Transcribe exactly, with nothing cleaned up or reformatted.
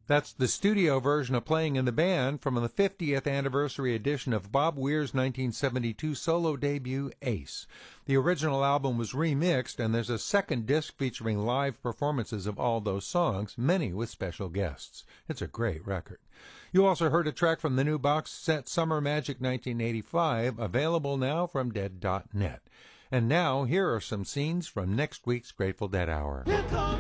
That's the studio version of Playing in the Band from the fiftieth anniversary edition of Bob Weir's nineteen seventy-two solo debut, Ace. The original album was remixed, and there's a second disc featuring live performances of all those songs, many with special guests. It's a great record. You also heard a track from the new box set Summer Magic nineteen eighty-five, available now from dead dot net. And now, here are some scenes from next week's Grateful Dead Hour. Here comes